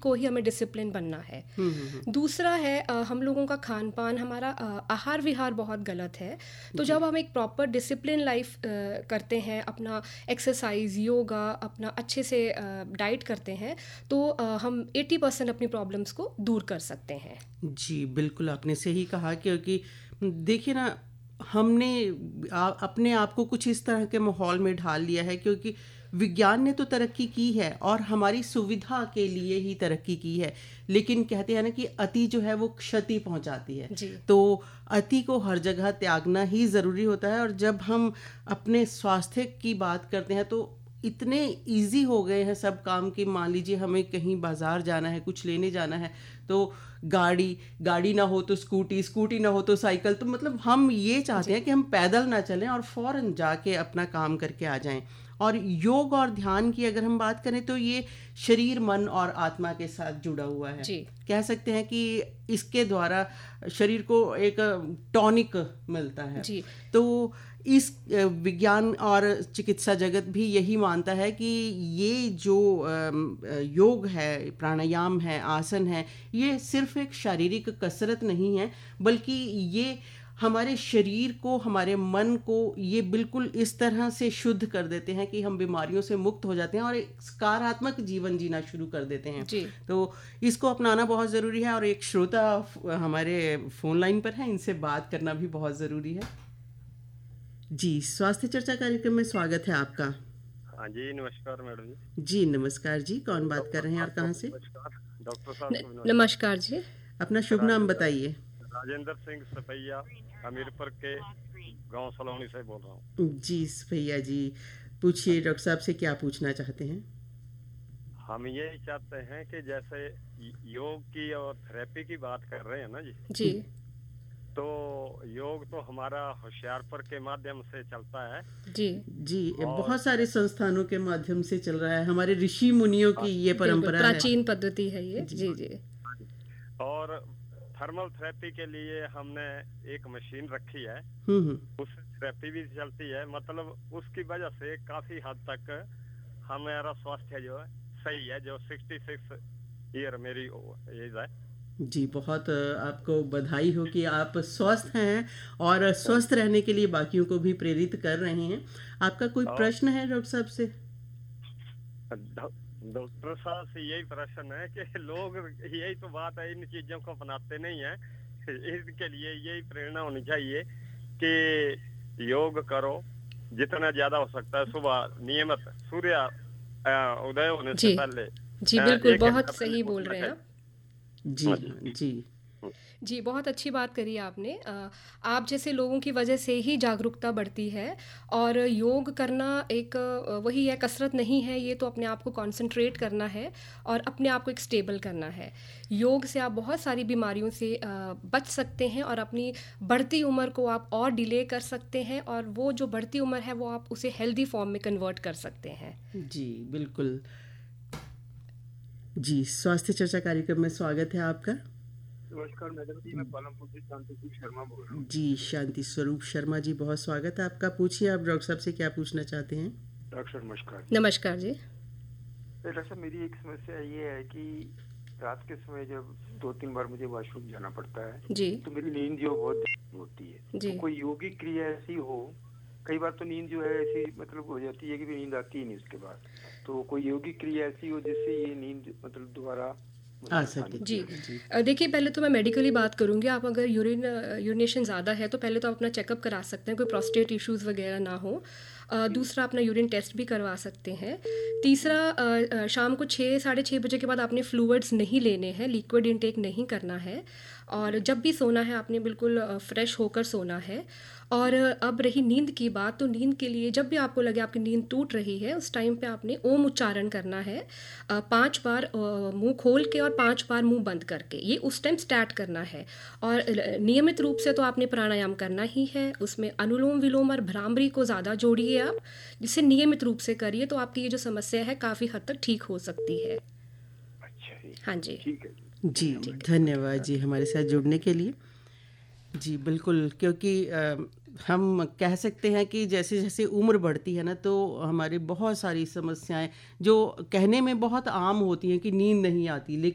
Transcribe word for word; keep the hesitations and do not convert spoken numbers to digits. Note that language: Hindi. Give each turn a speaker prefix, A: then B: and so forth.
A: को ही हमें डिसिप्लिन बनना है। दूसरा है अ, हम लोगों का खान पान, हमारा अ, आहार विहार बहुत गलत है। तो जब हम एक प्रॉपर डिसिप्लिन लाइफ करते हैं, अपना एक्सरसाइज, योगा, अपना अच्छे से डाइट करते हैं, तो अ, हम अस्सी परसेंट अपनी प्रॉब्लम्स को दूर कर सकते हैं।
B: जी बिल्कुल, आपने सही कहा। क्योंकि देखिए ना, हमने आ, अपने आप को कुछ इस तरह के माहौल में ढाल लिया है, क्योंकि विज्ञान ने तो तरक्की की है और हमारी सुविधा के लिए ही तरक्की की है, लेकिन कहते हैं ना कि अति जो है वो क्षति पहुंचाती है।
A: जी।
B: तो अति को हर जगह त्यागना ही ज़रूरी होता है। और जब हम अपने स्वास्थ्य की बात करते हैं तो इतने इजी हो गए हैं सब काम कि मान लीजिए हमें कहीं बाजार जाना है, कुछ लेने जाना है, तो गाड़ी गाड़ी ना हो तो स्कूटी, स्कूटी ना हो तो साइकिल। तो मतलब हम ये चाहते हैं कि हम पैदल ना चलें और फौरन जाके अपना काम करके आ जाएं। और योग और ध्यान की अगर हम बात करें तो ये शरीर, मन और आत्मा के साथ जुड़ा हुआ है।
A: जी।
B: कह सकते हैं कि इसके द्वारा शरीर को एक टॉनिक मिलता है।
A: जी।
B: तो इस विज्ञान और चिकित्सा जगत भी यही मानता है कि ये जो योग है, प्राणायाम है, आसन है, ये सिर्फ एक शारीरिक कसरत नहीं है, बल्कि ये हमारे शरीर को, हमारे मन को ये बिल्कुल इस तरह से शुद्ध कर देते हैं कि हम बीमारियों से मुक्त हो जाते हैं और एक सकारात्मक जीवन जीना शुरू कर देते हैं।
A: जी।
B: तो इसको अपनाना बहुत ज़रूरी है। और एक श्रोता हमारे फ़ोन लाइन पर है, इनसे बात करना भी बहुत ज़रूरी है। जी, स्वास्थ्य चर्चा कार्यक्रम में स्वागत है आपका।
C: हाँ जी, नमस्कार मैडम जी।
B: जी नमस्कार जी, कौन बात कर रहे हैं और कहाँ से?
C: डॉक्टर साहब
A: नमस्कार जी।
B: अपना शुभ नाम बताइए।
C: राजेंद्र सिंह सपैया, हमीरपुर के गांव सलोनी से बोल रहा हूँ।
B: जी सपैया जी, पूछिए डॉक्टर साहब से क्या पूछना चाहते हैं?
C: हम ये चाहते हैं कि जैसे योग की और थेरेपी की बात कर रहे हैं ना जी
A: जी
C: तो योग तो हमारा होशियारपुर के माध्यम से चलता है।
A: जी
B: जी बहुत सारे संस्थानों के माध्यम से चल रहा है, हमारे ऋषि मुनियों की ये परंपरा है,
A: प्राचीन पद्धति है ये। जी जी।
C: और थर्मल थेरेपी के लिए हमने एक मशीन रखी है, उस थेरेपी भी चलती है। मतलब उसकी वजह से काफी हद तक हमारा स्वास्थ्य जो है सही है। जो सिक्सटी सिक्स ईयर मेरी एज है।
B: जी बहुत आपको बधाई हो कि आप स्वस्थ हैं और स्वस्थ रहने के लिए बाकियों को भी प्रेरित कर रहे हैं। आपका कोई प्रश्न है डॉक्टर साहब से?
C: डॉक्टर साहब से यही प्रश्न है कि लोग, यही तो बात है, इन चीजों को अपनाते नहीं है। इसके लिए यही प्रेरणा होनी चाहिए कि योग करो जितना ज्यादा हो सकता है। सुबह नियमित सूर्य उदय होने से पहले।
A: जी बिल्कुल, बहुत सही बोल रहे हैं आप।
B: जी जी
A: जी बहुत अच्छी बात करी आपने। आप जैसे लोगों की वजह से ही जागरूकता बढ़ती है। और योग करना एक वही है, कसरत नहीं है ये, तो अपने आप को कंसंट्रेट करना है और अपने आप को एक स्टेबल करना है। योग से आप बहुत सारी बीमारियों से बच सकते हैं और अपनी बढ़ती उम्र को आप और डिले कर सकते हैं, और वो जो बढ़ती उम्र है वो आप उसे हेल्दी फॉर्म में कन्वर्ट कर सकते हैं।
B: जी बिल्कुल। जी, स्वास्थ्य चर्चा कार्यक्रम में स्वागत है आपका।
D: नमस्कार मैडम जी, मैं पालमपुर से शांति स्वरूप शर्मा बोल रहा हूँ।
B: जी शांति स्वरूप शर्मा जी, बहुत स्वागत है आपका। पूछिए आप डॉक्टर साहब से क्या पूछना चाहते हैं।
D: डॉक्टर नमस्कार।
A: नमस्कार जी।
D: डॉक्टर साहब, मेरी एक समस्या ये है कि रात के समय जब दो तीन बार मुझे वॉशरूम जाना पड़ता है
A: जी,
D: तो मेरी नींद जो बहुत देर होती है।
A: जी।
D: तो कोई योगिक क्रिया ऐसी हो, कई बार तो नींद जो है ऐसी मतलब हो जाती है कि नींद आती ही नहीं उसके बाद। तो कोई योगिक क्रिया ऐसी हो जिससे ये नींद मतलब दोबारा
B: आ सके।
A: जी देखिए, पहले तो मैं मेडिकली बात करूंगी। आप अगर यूरिन यूरिनेशन ज़्यादा है तो पहले तो आप अपना चेकअप करा सकते हैं, कोई प्रोस्टेट इश्यूज़ वगैरह ना हो। दूसरा, अपना यूरिन टेस्ट भी करवा सकते हैं। तीसरा, शाम को छः साढ़े छः बजे के बाद आपने फ्लूइड्स नहीं लेने हैं, लिक्विड इनटेक नहीं करना है। और जब भी सोना है आपने बिल्कुल फ्रेश होकर सोना है। और अब रही नींद की बात, तो नींद के लिए जब भी आपको लगे आपकी नींद टूट रही है, उस टाइम पे आपने ओम उच्चारण करना है, पांच बार मुंह खोल के और पांच बार मुंह बंद करके, ये उस टाइम स्टार्ट करना है। और नियमित रूप से तो आपने प्राणायाम करना ही है, उसमें अनुलोम विलोम और भ्रामरी को ज़्यादा जोड़िए आप, जिसे नियमित रूप से करिए तो आपकी ये जो समस्या है काफ़ी हद तक ठीक हो सकती है।
D: अच्छा,
A: हाँ जी,
D: ठीक है
B: जी, धन्यवाद जी हमारे साथ जुड़ने के लिए। जी बिल्कुल, क्योंकि आ, हम कह सकते हैं कि जैसे जैसे उम्र बढ़ती है ना, तो हमारी बहुत सारी समस्याएं जो कहने में बहुत आम होती हैं कि नींद नहीं आती, लेकिन